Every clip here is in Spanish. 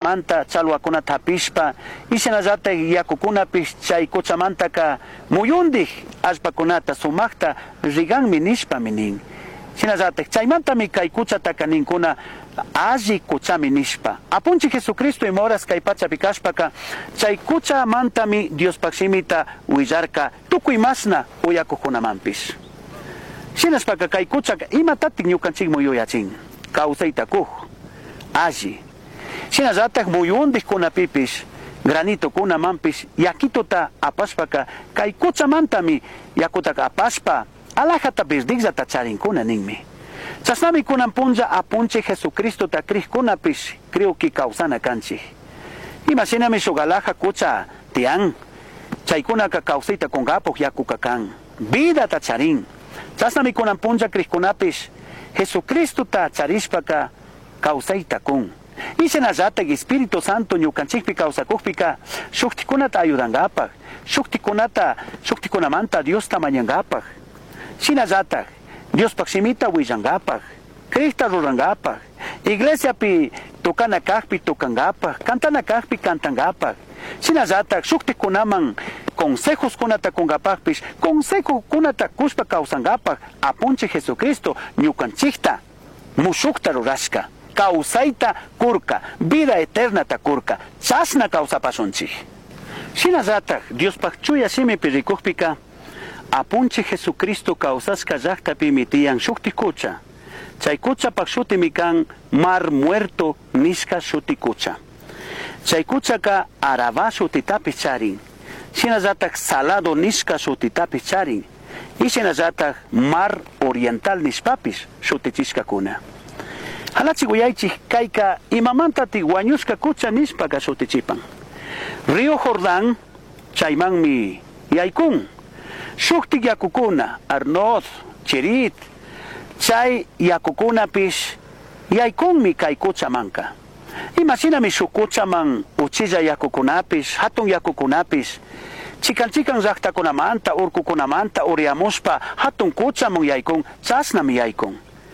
kuchamanta chalwakunata hapishpa ishanallatak yakukunapish chay kuchamantaka muyundik allpakunata sumakta riganmi nishpami nin. Shinallatak chaymantami kay kuchataka ninkuna alli kuchami nishpa. Apunchik Jesucristo imoras kay pachapi kashpaka chay kuchamantami Diospak shimita willarka tukuy masna uyakukunamanpish. Shinashpaka kay kuchaka imatatik ñukanchikmi yuyachin kawsayta kuj alli. Shinallatak muyundik kunapipish granito kunamanpish yakituta apashpaka kay kuchamantami yakutaka apashpa alajata birdikllata charinkuna ninmi. Chasnami kunan punlla apunche Jesucristo ta kriykunapish creo que kawsana kanchik. Imashinami shuk alaja kucha tian chaykunaka kawsayta kungapuj yakuka kan vida ta charin. Chasnami kunan punlla kriykunapish Jesucristo ta charishpaka kawsayta kun. Ishinallatak Espíritu Santo ñukanchikpi kawsakukpika shuktikunata ayudangapaj, shuktikunamanta Diosta mañangapaj. Shinallatak Diospak shimita willangapaj, Krista rurangapaj, iglesiapi tukana kajpi tukangapaj, kantana kajpi kantangapaj. Shinallatak shuktikunaman consejos kunata kungapajpish, consejo kunata kushpa kawsangapaj apunche Jesucristo ñukanchikta mushukta rurashka. Kawsayta kurka, vida eterna ta kurka, chasna kawsapashunchik. Shinallatak Diospak chuya shimipi rikukpika apunche Jesucristo kawsashka llaqtapi tiyan shukti kucha. Chay kuchapak shutimi kan mar muerto nishka shuti kucha. Chay kuchaka araba shutitapi charin. Shinallatak salado nishka shutitapi charin. Y shinallatak mar oriental nishpapish shutichishkakuna. Halachiguyaychik kayka imamantatik wañushka kucha nishpaka shutichipan. Río Jordán chaymanmi yaykun. Shuktik yakukuna, Arnoz, Cherit, chay yakukunapish yaykunmi kay kuchamanka. Imashinami shuk kuchaman uchilla yakukunapish, hatun yakukunapish, chikan llaqtakunamanta, urkukunamanta uriamushpa hatun kuchamun yaykun, chasnami yaykun.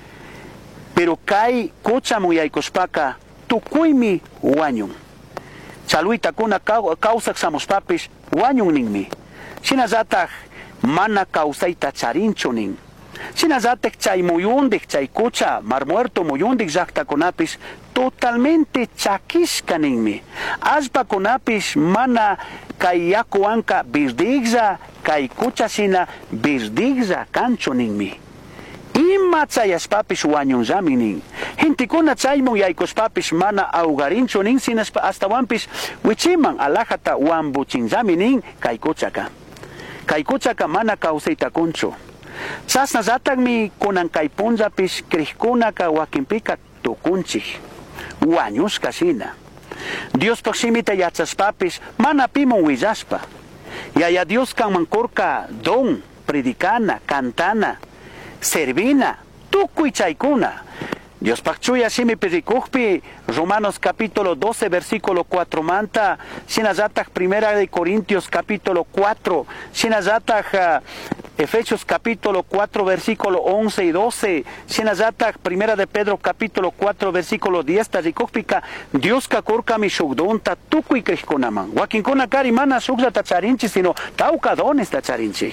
Pero kay kuchamun yaykushpaka tukuymi wañun. Chaluytakuna kawsak samushpapish wañun ninmi. Shinallatak mana kawsayta charinchu nin. Shinallatak chay muyundik chay kucha mar muerto muyundik llaqtakunapish totalmente chakishka ninmi. Allpakunapish mana kay yakuwanka birdiglla kay kucha shina birdiglla kanchu ninmi. Ima chayashpapish wañunllami nin. Hintikuna chaymun yaykushpapish mana awgarinchu nin sinaspa astawanpish wichiman alajata wambuchinllami nin kay kuchaka. Kay kuchaka mana kawsayta kunchu. Chasnallatakmi kunan kay punllapish kriykunaka wakinpika tukunchik. Wañushka shina. Diospak shimita yachashpapish mana pimun willashpa. Yaya Dios kanman kurka don, predicana, cantana, servina, tukuy chaykuna. Diospak chuya shimipi rikukpi Romanos capítulo 12 versículo 4 manta, shinallatak Primera de Corintios capítulo 4, shinallatak Efesios capítulo 4 versículo 11 y 12, shinallatak Primera de Pedro capítulo 4 versículo 10 ta rikukpika Dios ka kurkami shukdonta tukuy kriykunaman. Wakinkuna kari mana shukllata charinchi sino tawka dones ta charinchi.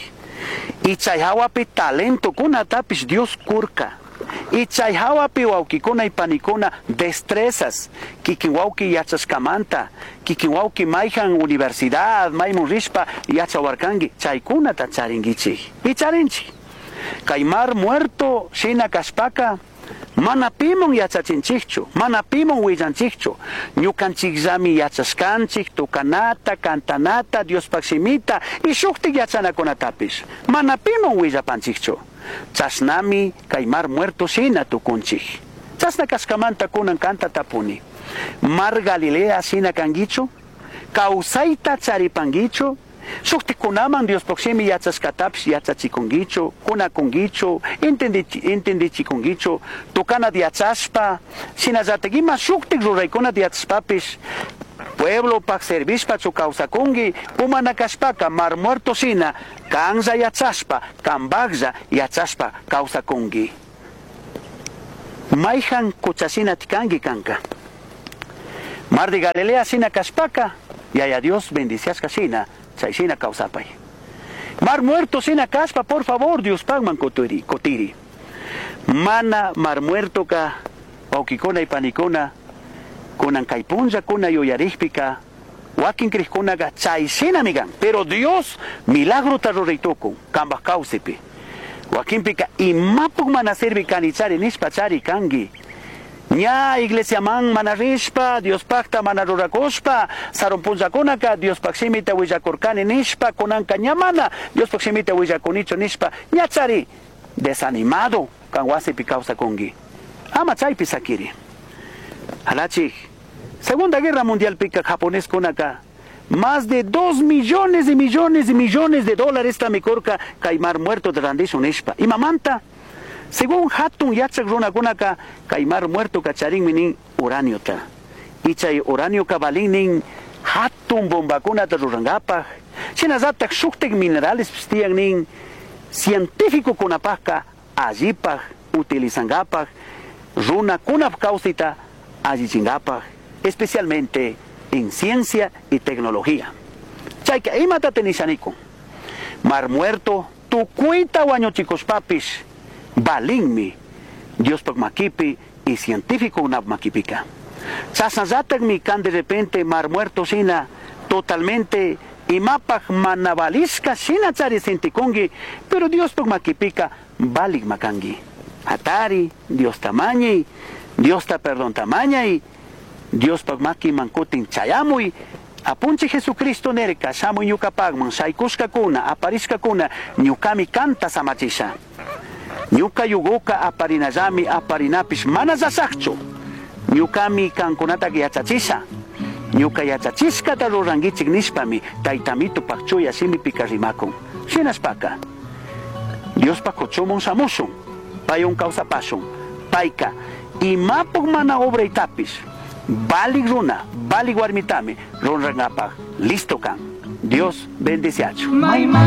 Y chay hawapi talento kunatapish Dios kurka. Y chay hawapi wawkikuna y panikuna destrezas kikin wawki yachashkamanta kikin wawki mayhan universidad maymun rishpa yachawarkangi chaykuna ta charingichik y charinchik kay mar muerto shina kashpaka mana pimun yachachinchikchu mana pimun willanchikchu ñukanchikllami yachashkanchik tukanata kantanata Diospak shimita y shuktik yachanakunatapish mana pimun willapanchikchu. Chasnami kay mar muerto shina tukunchik. Chasna kaskamanta kunan kanta tapuni. Mar Galilea shina kangichu. Kawsayta charipangichu. Shuktikunaman Dios proximi yachashkatapish yachachikungichu. Kunakungichu. Entendichikungichu. Tukana diachashpa. Shinallatak ima shuktik ruraykuna diachashpapish. Pueblo pak servishpa chu kawsakungi pumanakashpaka mar muerto shina kanza yachashpa kambagza yachashpa kawsakungi. Mayhan kuchashina tikangi kanka. Mar de Galilea sina Caspaka, y allá Dios bendicias casina, chaisina causapay. Mar muerto sina caspa, por favor, Dios pagman cotiri. Mana mar muerto ka, paukikona y panicona, kunan kaipunja kuna yoyarihpika, wakin krikuna ga chaisina migan, pero Dios milagro tarroreitoko, kambas causepe. Wakin pika imapuk mana servi kanichari nispachari kangi. Nya iglesia man manarishpa, Dios pacta manaruracospa, sarompunzaconaka, Dios paximita huillacorcane nishpa, conanca ñamana, Dios paximita huillaconicho nishpa, ñachari, desanimado, canguasi picausa congi. Ama chay pisakiri. Halachi, Segunda Guerra Mundial pica japonés conaka, más de 2 millones y millones y millones de dólares tamicorca, caimar muerto de randisho nishpa. Y mamanta, según hatun yachak runa kunaka, kaimar muerto kacharin minin uranio ta. Ichay uranio kabalinin hatun bombacuna ta rurangapaj. Chinazatak shuktek minerales pistian nin científico kunapajka allipaj utilizangapaj runa kunap causita allichingapaj, especialmente en ciencia y tecnología. Chayka imata tenisanico. Mar muerto, tu cuita guaño chicos papis. Balinmi, Dios pagmakipi y científico unab makipika. Chasazatak mi can de repente mar muerto sina totalmente y mapag manabalisca sina chari sentikongi, pero Dios pagmakipika balik makangi. Atari, Dios tamañi, Dios ta perdón tamaña y Dios pagmaki mankutin chayamui. Apunche Jesucristo nereka, shamu nyuka pagman, shaikushka kuna, apariska kuna, nyukami canta samachisha. Nyuka yugoka aparinajami aparinapish manazasakcho. Nyukami kankunata yachachisha. Nyuka yachachisca tarurangichik nispami, taitamito pakchuya simi pikarimakon. Shinaspaka. Dios pakochomon samuson, payon causa pason, paika, y mapok mana obra itapis. Balik runa, balik warmitami, ronrangapag, listo kan. Dios bendiciacho.